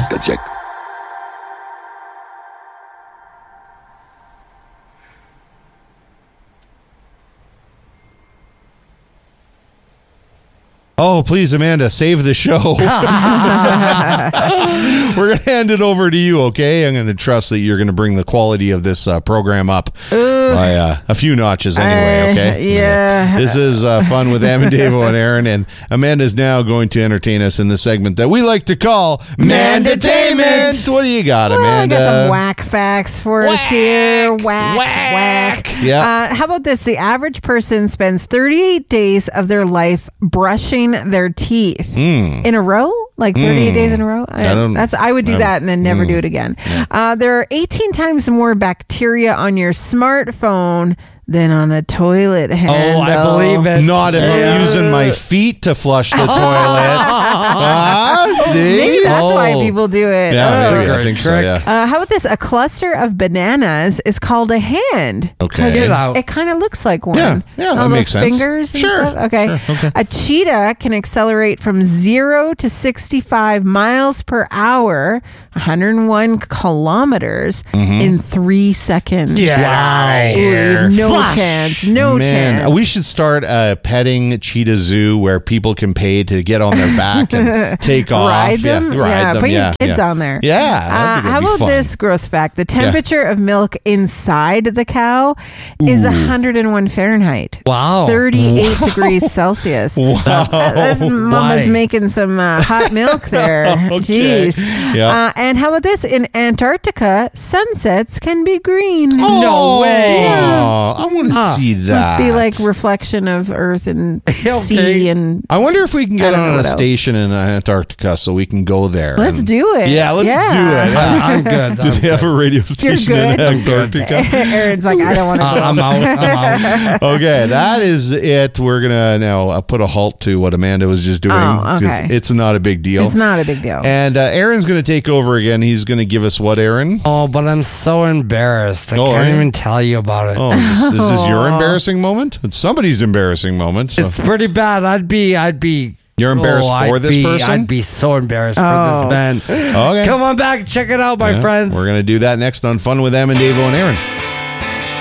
Skacek. Oh, please, Amanda, save the show. We're going to hand it over to you, okay? I'm going to trust that you're going to bring the quality of this program up by a few notches anyway, okay? Yeah. This is Fun with Amendevo and Aaron, and Amanda's now going to entertain us in the segment that we like to call Mandatainment. What do you got, Amanda? I got some whack facts for us here. Whack. Yeah. How about this? The average person spends 38 days of their life brushing their teeth in a row, like 38 days in a row. I would do that and then never do it again. There are 18 times more bacteria on your smartphone than on a toilet handle. Oh, I believe it. Not if I'm using my feet to flush the toilet. See? Maybe that's why people do it. Yeah, maybe. I think so, yeah. How about this? A cluster of bananas is called a hand. Okay. Get out. It kind of looks like one. Yeah, All that those makes sense. fingers and Sure, stuff. Okay. sure, okay. A cheetah can accelerate from 0 to 65 miles per hour, 101 kilometers in 3 seconds. Yeah. Ooh, no chance. No Man, chance. we should start a petting cheetah zoo where people can pay to get on their back and take off. Ride them? Yeah, ride them. Put your kids on there. Yeah. I think How that'd be about fun. this gross fact? The temperature of milk inside the cow is 101 Fahrenheit. Wow. 38 degrees Celsius. Mama's Why? making some hot milk there. Okay. Jeez. Yeah. And how about this? In Antarctica, sunsets can be green. No way. Oh, I want to see that. Must be like reflection of Earth and sea and. I wonder if we can I get don't know on a what else. station in Antarctica so we can go there. Let's and- do it. Yeah, let's do it. Yeah. I'm good. Do they have a radio You're station in good. Antarctica? Aaron's like, I don't want to go. I'm out. Okay, that is it. We're going to now put a halt to what Amanda was just doing. Oh, okay. 'cause It's not a big deal. It's not a big deal. And Aaron's going to take over again. He's going to give us what, Aaron? Oh, but I'm so embarrassed. I Oh, are can't you? even tell you about it. Oh, is this your embarrassing moment? It's somebody's embarrassing moment. So. It's pretty bad. I'd be. You're embarrassed for this person? I'd be so embarrassed for this man. Okay. Come on back, check it out, my friends. We're going to do that next on Fun with Amendevo and Aaron.